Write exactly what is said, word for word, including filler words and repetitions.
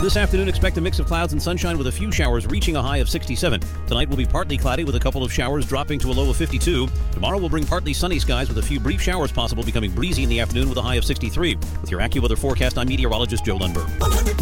This afternoon, expect a mix of clouds and sunshine with a few showers reaching a high of sixty-seven. Tonight will be partly cloudy with a couple of showers dropping to a low of fifty-two. Tomorrow will bring partly sunny skies with a few brief showers possible, becoming breezy in the afternoon with a high of sixty-three. With your AccuWeather forecast, I'm meteorologist Joe Lundberg.